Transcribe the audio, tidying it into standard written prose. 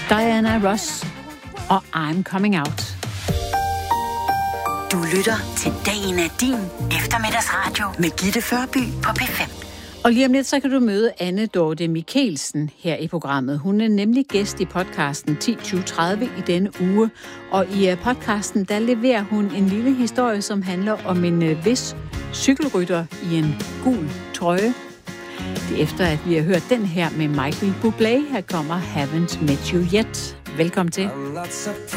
Diana Ross og I'm Coming Out. Du lytter til Dagen er din eftermiddagsradio med Gitte Førby på P5. Og lige om lidt, så kan du møde Anne Dorte Mikkelsen her i programmet. Hun er nemlig gæst i podcasten 10-20-30 i denne uge. Og i podcasten, der leverer hun en lille historie, som handler om en vis cykelrytter i en gul trøje. Det er efter, at vi har hørt den her med Michael Bublé. Her kommer Haven't Met You Yet. Velkommen til.